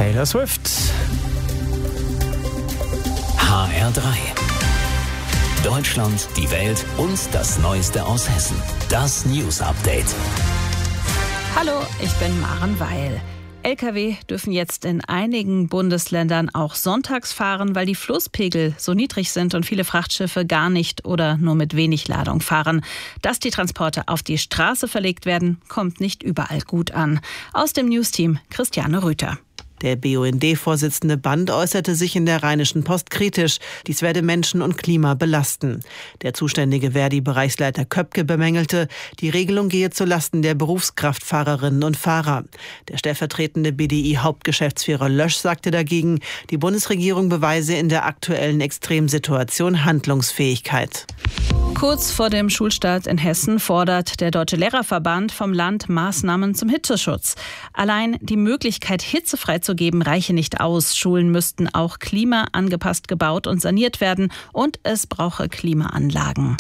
Taylor Swift. HR3. Deutschland, die Welt und das Neueste aus Hessen. Das News Update. Hallo, ich bin Maren Weil. Lkw dürfen jetzt in einigen Bundesländern auch sonntags fahren, weil die Flusspegel so niedrig sind und viele Frachtschiffe gar nicht oder nur mit wenig Ladung fahren. Dass die Transporte auf die Straße verlegt werden, kommt nicht überall gut an. Aus dem Newsteam Christiane Rüther. Der BUND-Vorsitzende Band äußerte sich in der Rheinischen Post kritisch. Dies werde Menschen und Klima belasten. Der zuständige Verdi-Bereichsleiter Köpke bemängelte, die Regelung gehe zulasten der Berufskraftfahrerinnen und Fahrer. Der stellvertretende BDI-Hauptgeschäftsführer Lösch sagte dagegen, die Bundesregierung beweise in der aktuellen Extremsituation Handlungsfähigkeit. Kurz vor dem Schulstart in Hessen fordert der Deutsche Lehrerverband vom Land Maßnahmen zum Hitzeschutz. Allein die Möglichkeit, hitzefrei zu geben, reiche nicht aus. Schulen müssten auch klimaangepasst gebaut und saniert werden und es brauche Klimaanlagen.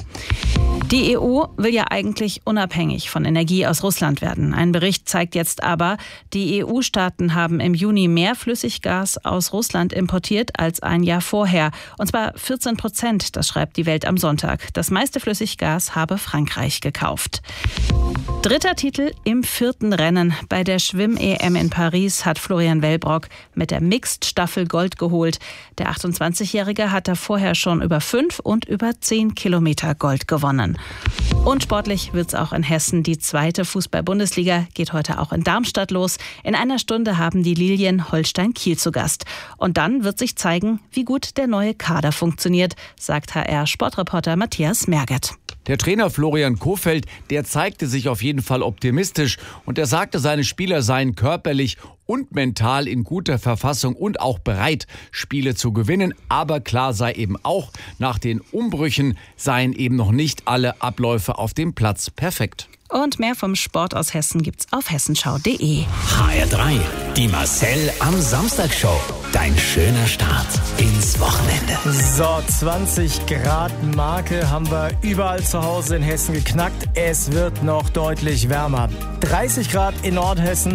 Die EU will ja eigentlich unabhängig von Energie aus Russland werden. Ein Bericht zeigt jetzt aber, die EU-Staaten haben im Juni mehr Flüssiggas aus Russland importiert als ein Jahr vorher. Und zwar 14%, das schreibt die Welt am Sonntag. Das meiste Flüssiggas habe Frankreich gekauft. Dritter Titel im 4. Rennen. Bei der Schwimm-EM in Paris hat Florian Wellbrock mit der Mixed-Staffel Gold geholt. Der 28-Jährige hatte vorher schon über 5 und über 10 Kilometer Gold gewonnen. Und sportlich wird's auch in Hessen. Die 2. Fußball-Bundesliga geht heute auch in Darmstadt los. In einer Stunde haben die Lilien Holstein Kiel zu Gast. Und dann wird sich zeigen, wie gut der neue Kader funktioniert, sagt HR-Sportreporter Matthias Merget. Der Trainer Florian Kohfeldt, der zeigte sich auf jeden Fall optimistisch und er sagte, seine Spieler seien körperlich und mental in guter Verfassung und auch bereit, Spiele zu gewinnen. Aber klar sei eben auch, nach den Umbrüchen seien eben noch nicht alle Abläufe auf dem Platz perfekt. Und mehr vom Sport aus Hessen gibt's auf hessenschau.de. HR3, die Marcel am Samstag-Show. Dein schöner Start ins Wochenende. So, 20 Grad Marke haben wir überall zu Hause in Hessen geknackt. Es wird noch deutlich wärmer. 30 Grad in Nordhessen,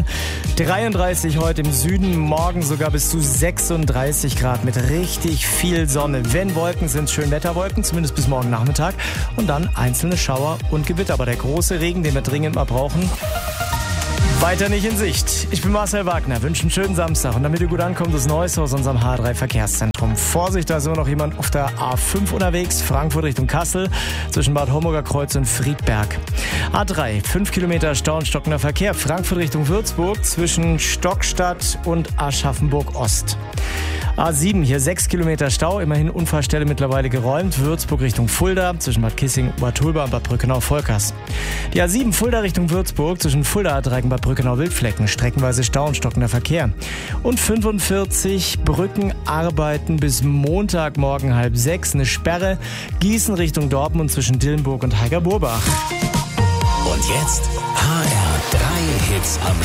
33 heute im Süden, morgen sogar bis zu 36 Grad mit richtig viel Sonne. Wenn Wolken sind, Schönwetterwolken, zumindest bis morgen Nachmittag. Und dann einzelne Schauer und Gewitter. Aber der große Regen, den wir dringend mal brauchen, weiter nicht in Sicht. Ich bin Marcel Wagner, wünsche einen schönen Samstag. Und damit ihr gut ankommt, das Neueste aus unserem H3 Verkehrszentrum. Vorsicht, da ist immer noch jemand auf der A5 unterwegs, Frankfurt Richtung Kassel, zwischen Bad Homburger Kreuz und Friedberg. A3, 5 Kilometer Stau und stockender Verkehr, Frankfurt Richtung Würzburg, zwischen Stockstadt und Aschaffenburg Ost. A7, hier 6 Kilometer Stau, immerhin Unfallstelle mittlerweile geräumt. Würzburg Richtung Fulda, zwischen Bad Kissing, Bad Tulba und Bad Brückenau-Volkers. Die A7 Fulda Richtung Würzburg, zwischen Fulda A3 und Bad Brückenau-Wildflecken, streckenweise Stau und stockender Verkehr. Und 45 Brückenarbeiten bis Montagmorgen 5:30, eine Sperre. Gießen Richtung Dortmund zwischen Dillenburg und Heiger-Burbach. Und jetzt HR3 Hits am